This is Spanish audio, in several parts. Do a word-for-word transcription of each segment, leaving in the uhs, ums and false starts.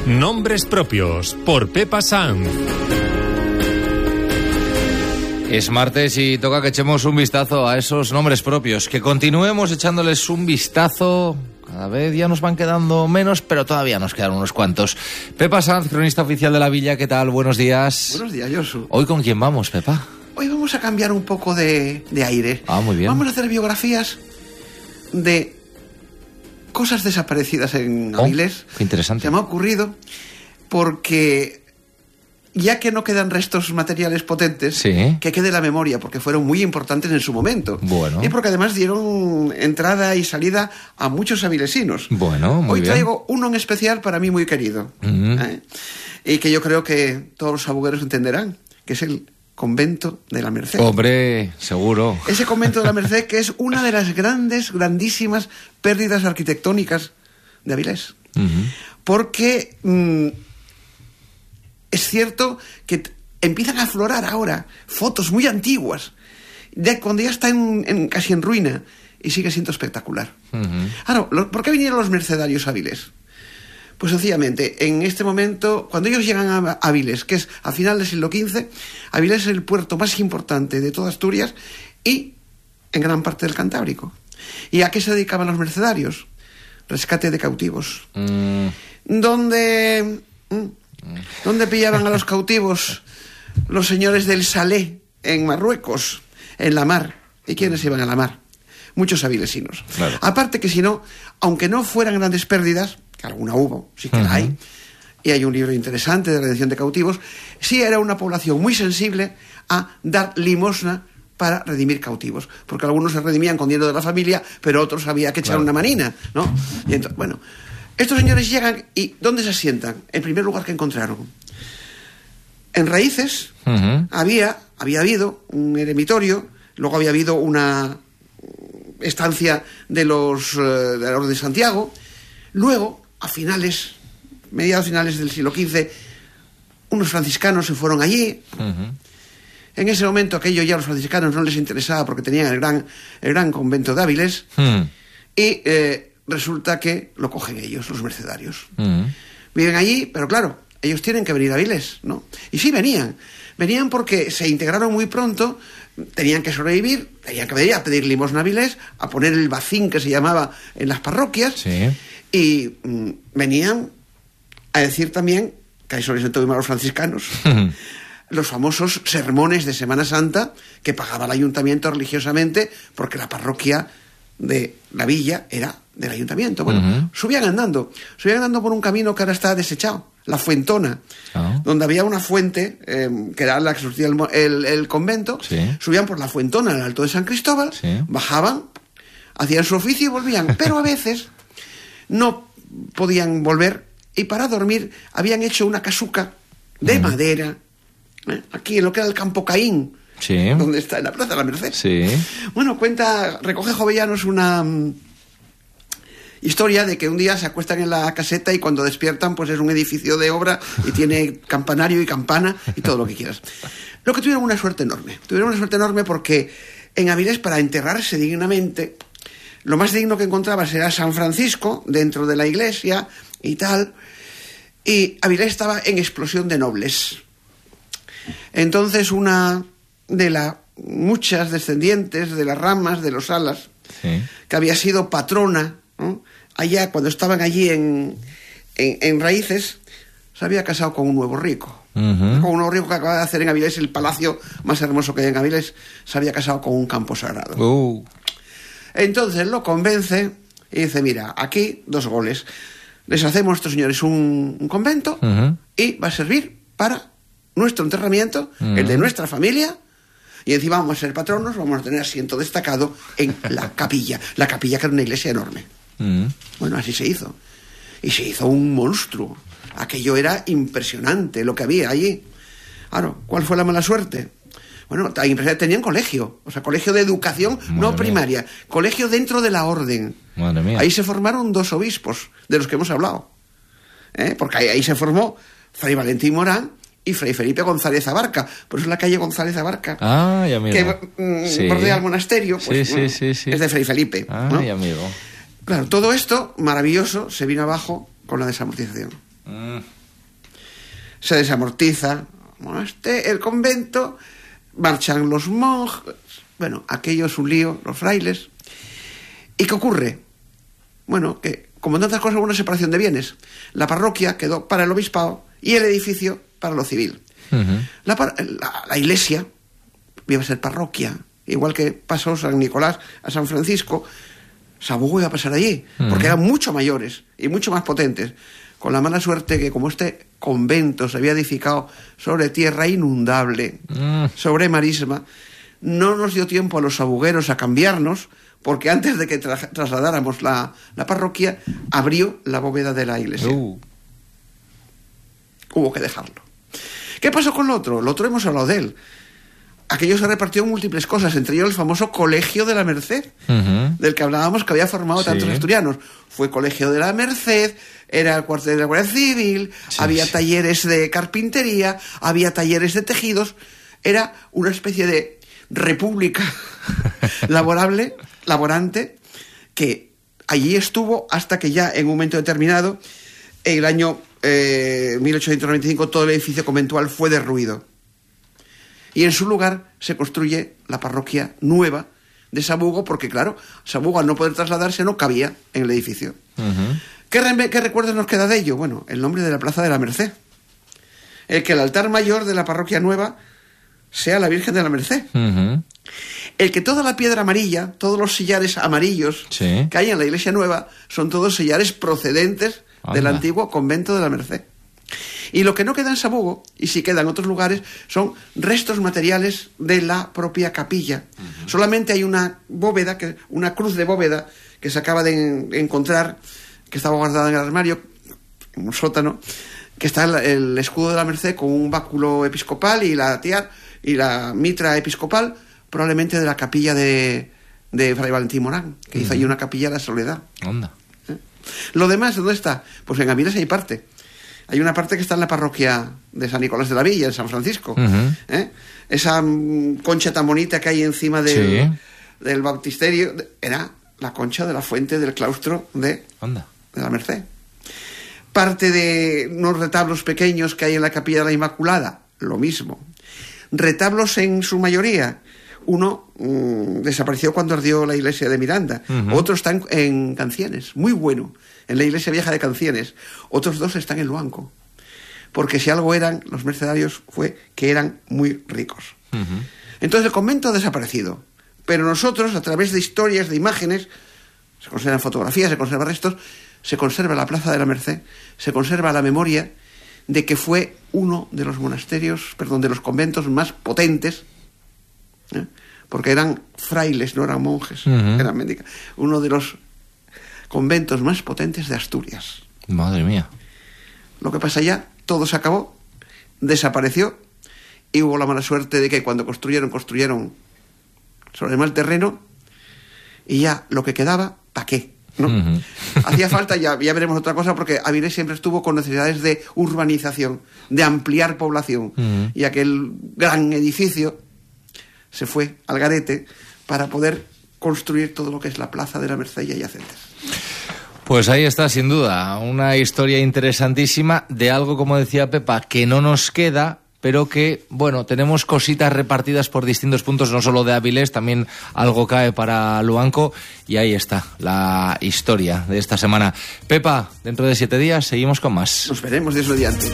Nombres propios, por Pepa Sanz. Es martes y toca que echemos un vistazo a esos nombres propios, que continuemos echándoles un vistazo. Cada vez ya nos van quedando menos, pero todavía nos quedan unos cuantos. Pepa Sanz, cronista oficial de La Villa, ¿qué tal? Buenos días. Buenos días, Josu. ¿Hoy con quién vamos, Pepa? Hoy vamos a cambiar un poco de, de aire. Ah, muy bien. Vamos a hacer biografías de cosas desaparecidas en Avilés. Oh, qué interesante. Se me ha ocurrido porque, ya que no quedan restos materiales potentes, sí, que quede la memoria, porque fueron muy importantes en su momento. Bueno. Y porque además dieron entrada y salida a muchos avilesinos. Bueno, muy Hoy bien. traigo uno en especial para mí muy querido. Uh-huh. ¿eh? Y que yo creo que todos los sabugueros entenderán, que es el Convento de la Merced. Hombre, seguro. Ese Convento de la Merced, que es una de las grandes, grandísimas pérdidas arquitectónicas de Avilés. Uh-huh. Porque mmm, es cierto que t- empiezan a aflorar ahora fotos muy antiguas, de cuando ya está en, en, casi en ruina, y sigue siendo espectacular. Uh-huh. Ahora, lo, ¿por qué vinieron los mercedarios a Avilés? Pues sencillamente, en este momento, cuando ellos llegan a Avilés, que es a final del siglo quince, Avilés es el puerto más importante de toda Asturias y en gran parte del Cantábrico. ¿Y a qué se dedicaban los mercedarios? Rescate de cautivos. Mm. Donde, donde pillaban a los cautivos los señores del Salé, en Marruecos, en la mar. ¿Y quiénes iban a la mar? Muchos avilesinos. Claro. Aparte que si no, aunque no fueran grandes pérdidas, que alguna hubo, sí que la uh-huh. hay, y hay un libro interesante de redención de cautivos, sí era una población muy sensible a dar limosna para redimir cautivos, porque algunos se redimían con dinero de la familia, pero otros había que echar claro. una manina, ¿no? Y entonces, bueno, estos señores llegan y ¿dónde se asientan? En primer lugar que encontraron. En Raíces uh-huh. había, había habido un eremitorio, luego había habido una estancia de los uh, de la Orden de Santiago, luego a finales, mediados finales del siglo quince, unos franciscanos se fueron allí. Uh-huh. En ese momento aquello ya a los franciscanos no les interesaba porque tenían el gran, el gran convento de Avilés. Uh-huh. Y eh, resulta que lo cogen ellos, los mercedarios. Uh-huh. Viven allí, pero claro, ellos tienen que venir a Avilés, ¿no? Y sí venían. Venían porque se integraron muy pronto, tenían que sobrevivir, tenían que venir a pedir limosna a Avilés, a poner el bacín que se llamaba en las parroquias. Sí. Y mmm, venían a decir también, que a eso les entonces a los franciscanos, los famosos sermones de Semana Santa que pagaba el ayuntamiento religiosamente porque la parroquia de la villa era del ayuntamiento. Bueno, uh-huh. subían andando, subían andando por un camino que ahora está desechado, la Fuentona, oh. donde había una fuente eh, que era la que surtía el, el, el convento. Sí. Subían por la Fuentona al Alto de San Cristóbal, sí. bajaban, hacían su oficio y volvían, pero a veces no podían volver y para dormir habían hecho una casuca de uh-huh. madera, ¿eh? aquí en lo que era el Campo Caín, sí. donde está en la Plaza de la Merced. Sí. Bueno, cuenta, recoge Jovellanos una um, historia de que un día se acuestan en la caseta y cuando despiertan pues es un edificio de obra y tiene campanario y campana y todo lo que quieras. Lo que tuvieron una suerte enorme, tuvieron una suerte enorme porque en Avilés, para enterrarse dignamente, lo más digno que encontrabas era San Francisco, dentro de la iglesia y tal, y Avilés estaba en explosión de nobles. Entonces una de las muchas descendientes de las ramas de los Salas, sí. que había sido patrona, ¿no? allá cuando estaban allí en, en, en Raíces, se había casado con un nuevo rico. Uh-huh. Con un nuevo rico que acaba de hacer en Avilés el palacio más hermoso que hay en Avilés, se había casado con un campo sagrado. Uh. Entonces lo convence y dice, mira, aquí dos goles. Les hacemos estos señores un, un convento uh-huh. y va a servir para nuestro enterramiento, uh-huh. el de nuestra familia, y encima vamos a ser patronos, vamos a tener asiento destacado en la capilla. La capilla que era una iglesia enorme. Uh-huh. Bueno, así se hizo. Y se hizo un monstruo. Aquello era impresionante lo que había allí. Claro, ¿cuál fue la mala suerte? Bueno, tenían colegio, o sea, colegio de educación, Madre no primaria, mía. Colegio dentro de la orden. Madre mía. Ahí se formaron dos obispos, de los que hemos hablado. ¿Eh? Porque ahí, ahí se formó Fray Valentín Morán y Fray Felipe González Abarca. Por eso la calle González Abarca, ah, ya amigo. que mm, sí. bordea el monasterio, pues, sí, bueno, sí, sí, sí. es de Fray Felipe. Ah, ¿no? ya amigo. Claro, todo esto maravilloso se vino abajo con la desamortización. Mm. Se desamortiza este, el convento, marchan los monjes, bueno, aquello es un lío, los frailes. ¿Y qué ocurre? Bueno, que como en tantas cosas hubo una separación de bienes. La parroquia quedó para el obispado y el edificio para lo civil. Uh-huh. la, la, la iglesia iba a ser parroquia, igual que pasó San Nicolás a San Francisco. Sabugo iba a pasar allí, uh-huh. porque eran mucho mayores y mucho más potentes, con la mala suerte que como este convento se había edificado sobre tierra inundable, uh-huh. sobre marisma, no nos dio tiempo a los sabugueros a cambiarnos, porque antes de que tra- trasladáramos la, la parroquia, abrió la bóveda de la iglesia. Uh. Hubo que dejarlo. ¿Qué pasó con lo otro? Lo otro hemos hablado de él. Aquello se repartió en múltiples cosas, entre ellos el famoso Colegio de la Merced, uh-huh. del que hablábamos, que había formado sí. tantos asturianos. Fue Colegio de la Merced, era el cuartel de la Guardia Civil, sí, había sí. talleres de carpintería, había talleres de tejidos. Era una especie de república laborable, laborante, que allí estuvo hasta que ya en un momento determinado, en el año eh, mil ochocientos noventa y cinco, todo el edificio conventual fue derruido. Y en su lugar se construye la parroquia nueva de Sabugo, porque claro, Sabugo al no poder trasladarse no cabía en el edificio. Uh-huh. ¿Qué, re- ¿Qué recuerdos nos queda de ello? Bueno, el nombre de la Plaza de la Merced. El que el altar mayor de la parroquia nueva sea la Virgen de la Merced. Uh-huh. El que toda la piedra amarilla, todos los sillares amarillos sí. que hay en la iglesia nueva, son todos sillares procedentes Anda. del antiguo convento de la Merced. Y lo que no queda en Sabugo, y sí queda en otros lugares, son restos materiales de la propia capilla. Uh-huh. Solamente hay una bóveda, que, una cruz de bóveda, que se acaba de en, encontrar, que estaba guardada en el armario, en un sótano, que está el, el escudo de la Merced con un báculo episcopal y la tiara y la mitra episcopal, probablemente de la capilla de, de Fray Valentín Morán, que uh-huh. hizo allí una capilla de la Soledad. Onda. ¿Eh? Lo demás, ¿dónde está? Pues en Amires hay parte. Hay una parte que está en la parroquia de San Nicolás de la Villa, en San Francisco. Uh-huh. ¿Eh? Esa mm, concha tan bonita que hay encima del, sí. del baptisterio, era la concha de la fuente del claustro de, Onda. de la Merced. Parte de unos retablos pequeños que hay en la capilla de la Inmaculada, lo mismo. Retablos en su mayoría. Uno mmm, desapareció cuando ardió la iglesia de Miranda. Uh-huh. Otro está en, en Cancienes, muy bueno, en la iglesia vieja de Cancienes. Otros dos están en Luanco. Porque si algo eran los mercedarios fue que eran muy ricos. Uh-huh. Entonces el convento ha desaparecido. Pero nosotros, a través de historias, de imágenes, se conservan fotografías, se conservan restos, se conserva la Plaza de la Merced, se conserva la memoria de que fue uno de los monasterios, perdón, de los conventos más potentes, ¿eh? porque eran frailes, no eran monjes, uh-huh. eran médicos, uno de los conventos más potentes de Asturias. Madre mía. Lo que pasa ya, todo se acabó, desapareció, y hubo la mala suerte de que cuando construyeron, construyeron sobre el mal terreno, y ya lo que quedaba, ¿para qué? ¿No? Uh-huh. Hacía falta, ya, ya veremos otra cosa, porque Avilés siempre estuvo con necesidades de urbanización, de ampliar población, uh-huh. y aquel gran edificio se fue al garete para poder construir todo lo que es la Plaza de la Merced y adyacentes. Pues ahí está, sin duda, una historia interesantísima de algo, como decía Pepa, que no nos queda, pero que, bueno, tenemos cositas repartidas por distintos puntos, no solo de Avilés, también algo cae para Luanco, y ahí está la historia de esta semana. Pepa, dentro de siete días seguimos con más. Nos veremos, Dios mediante.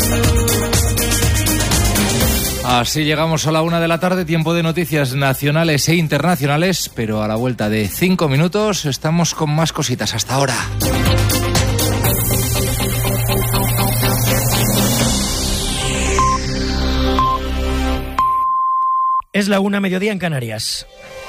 Así llegamos a la una de la tarde, tiempo de noticias nacionales e internacionales, pero a la vuelta de cinco minutos estamos con más cositas. Hasta ahora. Es la una, mediodía en Canarias.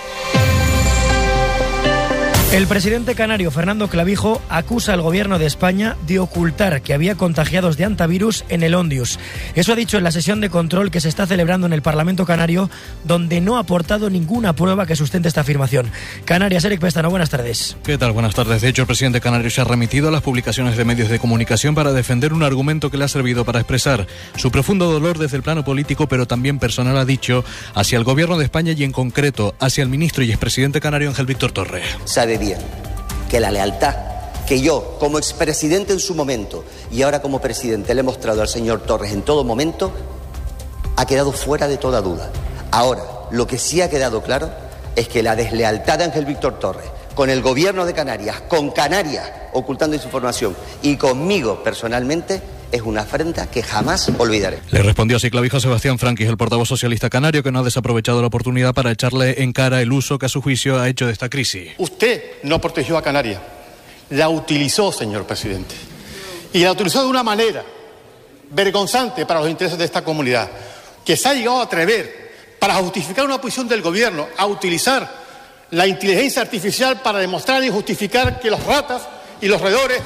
El presidente canario Fernando Clavijo acusa al gobierno de España de ocultar que había contagiados de hantavirus en el Ondius. Eso ha dicho en la sesión de control que se está celebrando en el Parlamento canario, donde no ha aportado ninguna prueba que sustente esta afirmación. Canarias, Eric Pestano, buenas tardes. ¿Qué tal? Buenas tardes. De hecho, el presidente canario se ha remitido a las publicaciones de medios de comunicación para defender un argumento que le ha servido para expresar su profundo dolor desde el plano político, pero también personal, ha dicho, hacia el gobierno de España y en concreto hacia el ministro y expresidente canario Ángel Víctor Torre. Sabe bien que la lealtad que yo, como expresidente en su momento y ahora como presidente, le he mostrado al señor Torres en todo momento, ha quedado fuera de toda duda. Ahora, lo que sí ha quedado claro es que la deslealtad de Ángel Víctor Torres con el gobierno de Canarias, con Canarias ocultando su información y conmigo personalmente, es una afrenta que jamás olvidaré. Le respondió así Clavijo Sebastián Franquis, el portavoz socialista canario, que no ha desaprovechado la oportunidad para echarle en cara el uso que a su juicio ha hecho de esta crisis. Usted no protegió a Canarias, la utilizó, señor presidente. Y la utilizó de una manera vergonzante para los intereses de esta comunidad, que se ha llegado a atrever, para justificar una posición del gobierno, a utilizar la inteligencia artificial para demostrar y justificar que los ratas y los roedores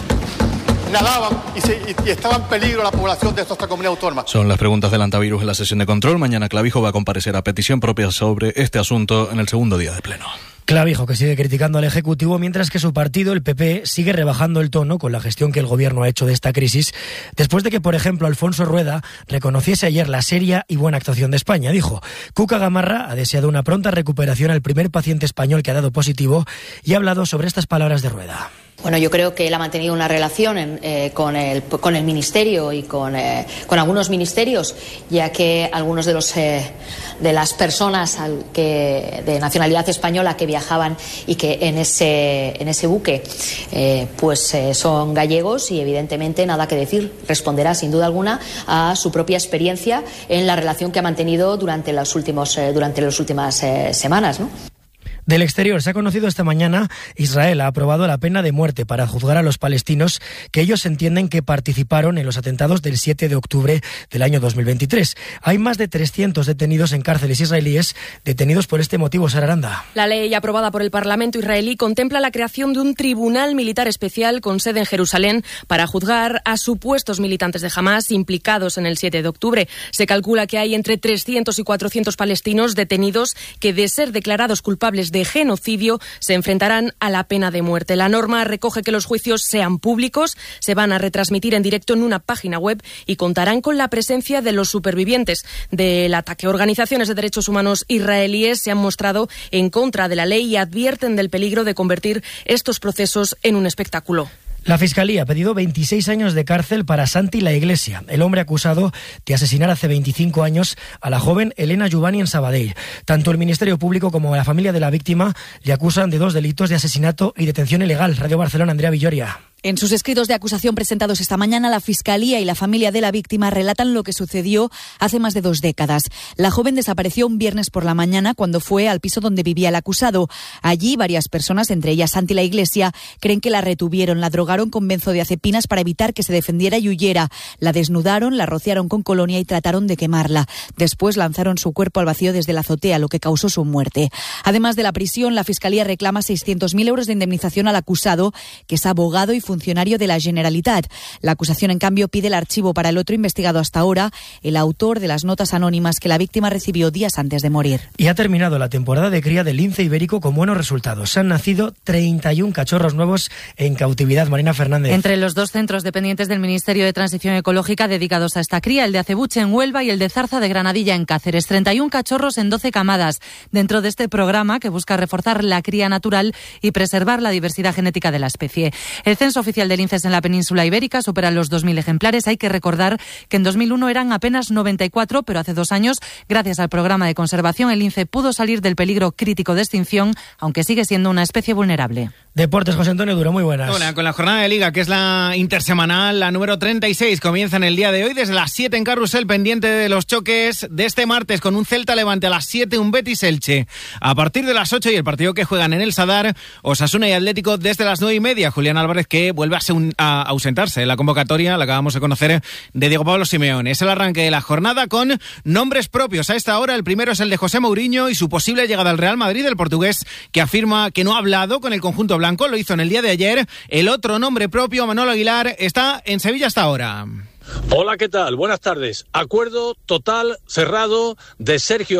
nadaban y, se, y, y estaba en peligro la población de esta comunidad autónoma. Son las preguntas del Antavirus en la sesión de control. Mañana Clavijo va a comparecer a petición propia sobre este asunto en el segundo día de pleno. Clavijo, que sigue criticando al Ejecutivo, mientras que su partido, el P P, sigue rebajando el tono con la gestión que el Gobierno ha hecho de esta crisis, después de que, por ejemplo, Alfonso Rueda reconociese ayer la seria y buena actuación de España. Dijo, Cuca Gamarra ha deseado una pronta recuperación al primer paciente español que ha dado positivo y ha hablado sobre estas palabras de Rueda. Bueno, yo creo que él ha mantenido una relación en, eh, con, el, con el Ministerio y con, eh, con algunos ministerios, ya que algunos de los eh, de las personas al que, de nacionalidad española que viajaban y que en ese, en ese buque eh, pues eh, son gallegos y evidentemente nada que decir. Responderá sin duda alguna a su propia experiencia en la relación que ha mantenido durante, los últimos, eh, durante las últimas eh, semanas, ¿no? Del exterior, se ha conocido esta mañana, Israel ha aprobado la pena de muerte para juzgar a los palestinos que ellos entienden que participaron en los atentados del siete de octubre del año dos mil veintitrés. Hay más de trescientos detenidos en cárceles israelíes, detenidos por este motivo, Sara Aranda. La ley aprobada por el Parlamento israelí contempla la creación de un tribunal militar especial con sede en Jerusalén para juzgar a supuestos militantes de Hamás implicados en el siete de octubre. Se calcula que hay entre trescientos y cuatrocientos palestinos detenidos que, de ser declarados culpables de de genocidio, se enfrentarán a la pena de muerte. La norma recoge que los juicios sean públicos, se van a retransmitir en directo en una página web y contarán con la presencia de los supervivientes del ataque. Organizaciones de derechos humanos israelíes se han mostrado en contra de la ley y advierten del peligro de convertir estos procesos en un espectáculo. La Fiscalía ha pedido veintiséis años de cárcel para Santi La Iglesia, el hombre acusado de asesinar hace veinticinco años a la joven Elena Juvani en Sabadell. Tanto el Ministerio Público como la familia de la víctima le acusan de dos delitos de asesinato y detención ilegal. Radio Barcelona, Andrea Villoria. En sus escritos de acusación presentados esta mañana, la Fiscalía y la familia de la víctima relatan lo que sucedió hace más de dos décadas. La joven desapareció un viernes por la mañana cuando fue al piso donde vivía el acusado. Allí, varias personas, entre ellas Santi La Iglesia, creen que la retuvieron, la drogaron con benzodiazepinas para evitar que se defendiera y huyera. La desnudaron, la rociaron con colonia y trataron de quemarla. Después lanzaron su cuerpo al vacío desde la azotea, lo que causó su muerte. Además de la prisión, la Fiscalía reclama seiscientos mil euros de indemnización al acusado, que es abogado y funcionario de la Generalitat. La acusación, en cambio, pide el archivo para el otro investigado hasta ahora, el autor de las notas anónimas que la víctima recibió días antes de morir. Y ha terminado la temporada de cría del lince ibérico con buenos resultados. Han nacido treinta y uno cachorros nuevos en cautividad. Marina Fernández. Entre los dos centros dependientes del Ministerio de Transición Ecológica dedicados a esta cría, el de Acebuche en Huelva y el de Zarza de Granadilla en Cáceres. treinta y uno cachorros en doce camadas, dentro de este programa que busca reforzar la cría natural y preservar la diversidad genética de la especie. El censo oficial de linces en la península ibérica supera los dos mil ejemplares. Hay que recordar que en dos mil uno eran apenas noventa y cuatro, pero hace dos años, gracias al programa de conservación, el lince pudo salir del peligro crítico de extinción, aunque sigue siendo una especie vulnerable. Deportes, José Antonio Duro, muy buenas. Hola, con la jornada de Liga, que es la intersemanal, la número treinta y seis, comienza en el día de hoy desde las siete en Carrusel, pendiente de los choques de este martes, con un Celta Levante a las siete, un Betis Elche a partir de las ocho y el partido que juegan en el Sadar, Osasuna y Atlético desde las nueve y media. Julián Álvarez, que vuelve a, un, a ausentarse en la convocatoria, la acabamos de conocer, de Diego Pablo Simeone. Es el arranque de la jornada con nombres propios. A esta hora el primero es el de José Mourinho y su posible llegada al Real Madrid, el portugués, que afirma que no ha hablado con el conjunto blanco, lo hizo en el día de ayer. El otro nombre propio, Manolo Aguilar, está en Sevilla hasta ahora. Hola, ¿qué tal? Buenas tardes. Acuerdo total, cerrado, de Sergio